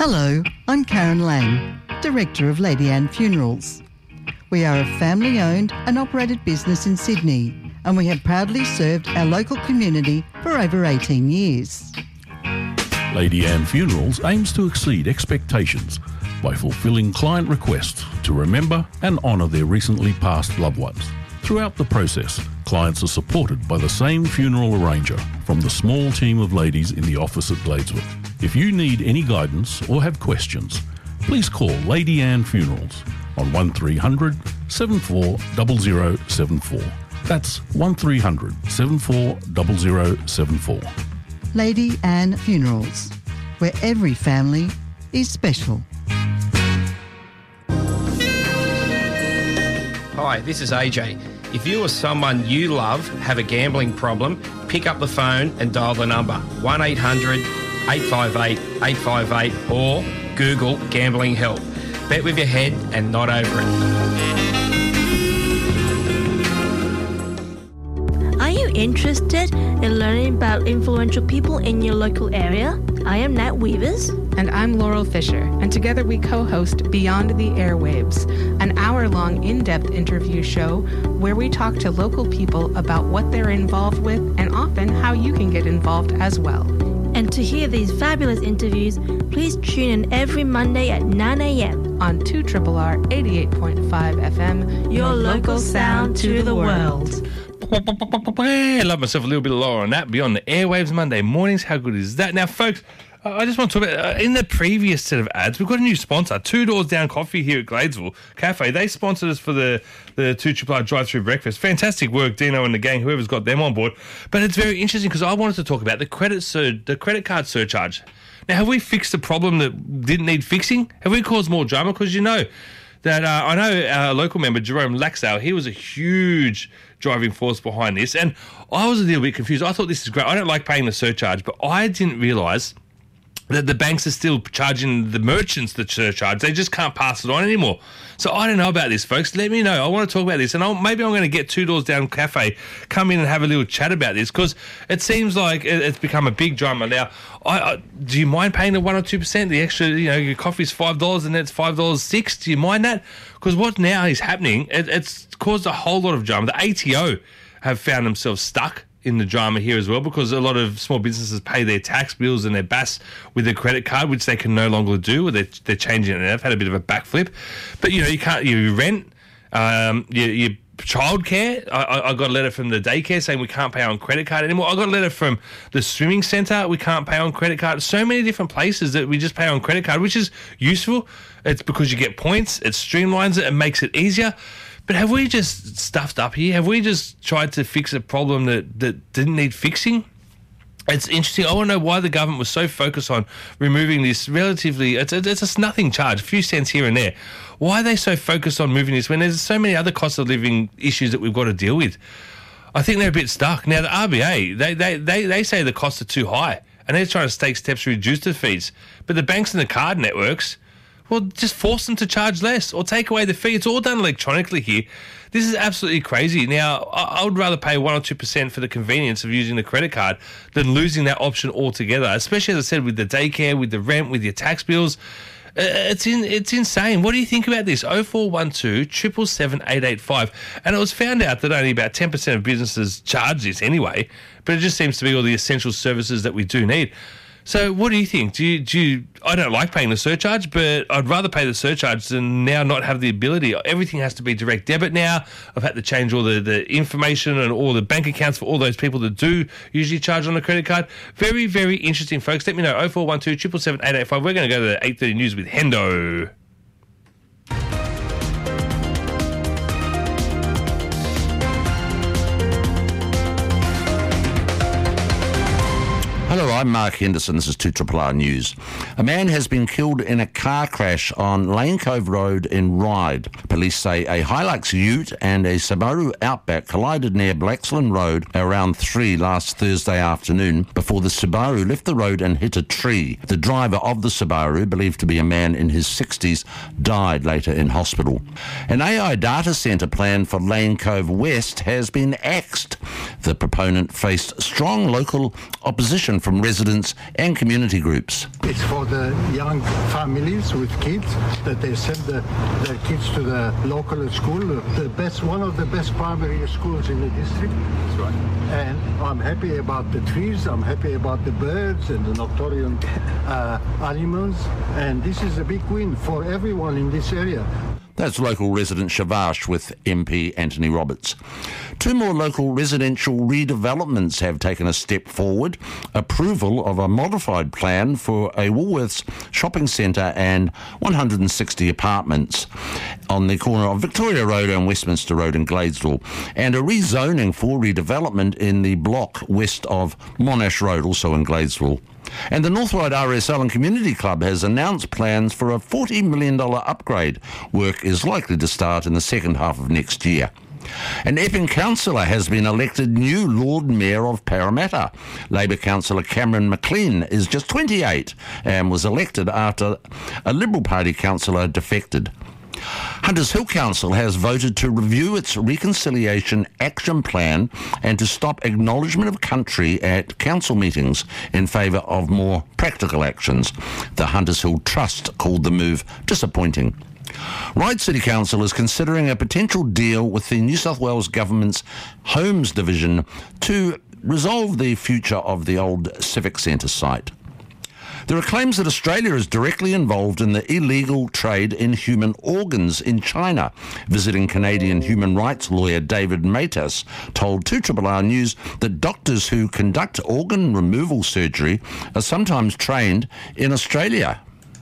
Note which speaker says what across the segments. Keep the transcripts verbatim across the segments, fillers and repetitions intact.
Speaker 1: Hello, I'm Karen Lang, Director of Lady Anne Funerals. We are a family-owned and operated business in Sydney, and we have proudly served our local community for over eighteen years.
Speaker 2: Lady Anne Funerals aims to exceed expectations by fulfilling client requests to remember and honour their recently passed loved ones. Throughout the process, clients are supported by the same funeral arranger from the small team of ladies in the office at Gladesworth. If you need any guidance or have questions, please call Lady Anne Funerals on one three hundred, seven four zero zero seven four. That's one three hundred, seven four zero zero seven four.
Speaker 1: Lady Anne Funerals, where every family is special.
Speaker 3: Hi, this is A J. If you or someone you love have a gambling problem, pick up the phone and dial the number one eight hundred, eight five eight, eight five eight or Google gambling help. Bet with your head and not over it.
Speaker 4: Are you interested in learning about influential people in your local area? I am Nat Weavers.
Speaker 5: And I'm Laurel Fisher, and together we co-host Beyond the Airwaves, an hour-long in-depth interview show where we talk to local people about what they're involved with and often how you can get involved as well.
Speaker 4: And to hear these fabulous interviews, please tune in every Monday at nine a.m.
Speaker 5: on two R R R eighty-eight point five F M,
Speaker 4: your, your local sound to the world.
Speaker 6: I love myself a little bit of Laura on that. Beyond the Airwaves Monday mornings. How good is that? Now, folks, I just want to talk about, uh, in the previous set of ads, we've got a new sponsor, Two Doors Down Coffee here at Gladesville Cafe. They sponsored us for the, the two R R R drive-through breakfast. Fantastic work, Dino and the gang, whoever's got them on board. But it's very interesting because I wanted to talk about the credit sur- the credit card surcharge. Now, have we fixed a problem that didn't need fixing? Have we caused more drama? Because you know that, uh, I know our local member, Jerome Laxdale, he was a huge driving force behind this. And I was a little bit confused. I thought this is great. I don't like paying the surcharge, but I didn't realise that the banks are still charging the merchants the surcharge. They just can't pass it on anymore. So I don't know about this, folks. Let me know. I want to talk about this. And I'll, maybe I'm going to get Two Doors Down Cafe, come in and have a little chat about this, because it seems like it's become a big drama. Now, I, I, do you mind paying the one or two percent? The extra, you know, your coffee's five dollars and it's five dollars six. Do you mind that? Because what now is happening, it, it's caused a whole lot of drama. The A T O have found themselves stuck in the drama here as well, because a lot of small businesses pay their tax bills and their B A S with their credit card, which they can no longer do. They're, they're changing it now. They've had a bit of a backflip. But, you know, you can't, you rent, um, you, you childcare. I, I got a letter from the daycare saying we can't pay on credit card anymore. I got a letter from the swimming centre. We can't pay on credit card. So many different places that we just pay on credit card, which is useful. It's because you get points. It streamlines it and makes it easier. But have we just stuffed up here? Have we just tried to fix a problem that, that didn't need fixing? It's interesting. I want to know why the government was so focused on removing this relatively, it's a, it's a nothing charge, a few cents here and there. Why are they so focused on moving this when there's so many other cost of living issues that we've got to deal with? I think they're a bit stuck. Now, the R B A, they, they, they, they say the costs are too high, and they're trying to take steps to reduce the fees. But the banks and the card networks, well, just force them to charge less or take away the fee. It's all done electronically here. This is absolutely crazy. Now, I would rather pay one or two percent for the convenience of using the credit card than losing that option altogether, especially, as I said, with the daycare, with the rent, with your tax bills. It's in, it's insane. What do you think about this? oh four one two, seven seven seven, eight eight five. And it was found out that only about ten percent of businesses charge this anyway, but it just seems to be all the essential services that we do need. So what do you think? Do you, do you, I don't like paying the surcharge, but I'd rather pay the surcharge than now not have the ability. Everything has to be direct debit now. I've had to change all the, the information and all the bank accounts for all those people that do usually charge on a credit card. Very, very interesting, folks. Let me know. oh four one two, seven seven seven, eight eight five. We're going to go to the eight thirty news with Hendo.
Speaker 7: Hello, I'm Mark Henderson. This is two R R R News. A man has been killed in a car crash on Lane Cove Road in Ryde. Police say a Hilux Ute and a Subaru Outback collided near Blaxland Road around three last Thursday afternoon before the Subaru left the road and hit a tree. The driver of the Subaru, believed to be a man in his sixties, died later in hospital. An A I data centre plan for Lane Cove West has been axed. The proponent faced strong local opposition from residents and community groups.
Speaker 8: It's for the young families with kids that they send the, their kids to the local school, the best, one of the best primary schools in the district. That's right. And I'm happy about the trees, I'm happy about the birds and the nocturnal uh, animals, and this is a big win for everyone in this area.
Speaker 7: That's local resident Shavash with M P Anthony Roberts. Two more local residential redevelopments have taken a step forward. Approval of a modified plan for a Woolworths shopping centre and one hundred sixty apartments on the corner of Victoria Road and Westminster Road in Gladesville, and a rezoning for redevelopment in the block west of Monash Road, also in Gladesville. And the North Ryde R S L and Community Club has announced plans for a forty million dollars upgrade. Work is likely to start in the second half of next year. An Epping councillor has been elected new Lord Mayor of Parramatta. Labor councillor Cameron McLean is just twenty-eight and was elected after a Liberal Party councillor defected. Hunters Hill Council has voted to review its Reconciliation Action Plan and to stop acknowledgement of country at council meetings in favour of more practical actions. The Hunters Hill Trust called the move disappointing. Ryde City Council is considering a potential deal with the New South Wales Government's Homes Division to resolve the future of the old Civic Centre site. There are claims that Australia is directly involved in the illegal trade in human organs in China. Visiting Canadian human rights lawyer David Matas told two R R R News that doctors who conduct organ removal surgery are sometimes trained in Australia.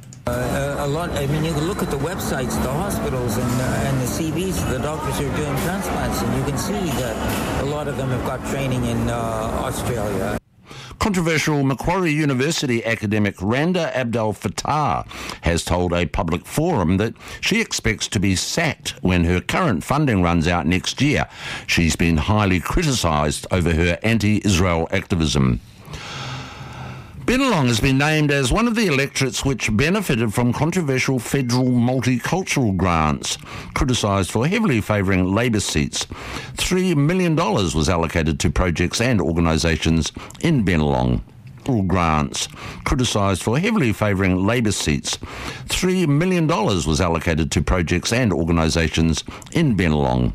Speaker 9: Uh, a lot. I mean, you can look at the websites, the hospitals, and uh, and the C Vs of the doctors who are doing transplants, and you can see that a lot of them have got training in uh, Australia.
Speaker 7: Controversial Macquarie University academic Randa Abdel Fattah has told a public forum that she expects to be sacked when her current funding runs out next year. She's been highly criticised over her anti-Israel activism. Bennelong has been named as one of the electorates which benefited from controversial federal multicultural grants, criticised for heavily favouring Labor seats. Three million dollars was allocated to projects and organisations in Bennelong. Grants, criticised for heavily favouring Labor seats. Three million dollars was allocated to projects and organisations in Bennelong.